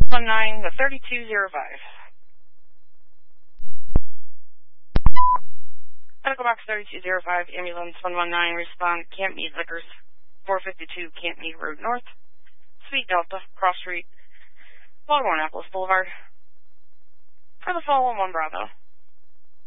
19 with 3205. Medical box 3205, ambulance 119, respond, Camp Mead Liquors, 452 Camp Mead Road North, Suite Delta, Cross Street, Baltimore Annapolis Boulevard. For the fall on 1 Bravo.